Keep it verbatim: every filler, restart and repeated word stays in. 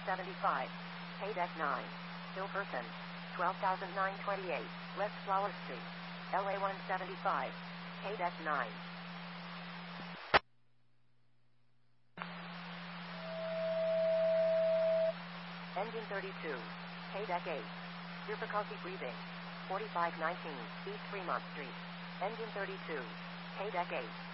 seventy-five. K-Deck nine. Hill Person. twelve thousand nine hundred twenty-eight. West Flower Street. L A one seventy-five. K-Deck nine. Engine thirty-two. K-Deck eight. Difficulty breathing. forty-five nineteen. East Fremont Street. Engine thirty-two. K-Deck eight.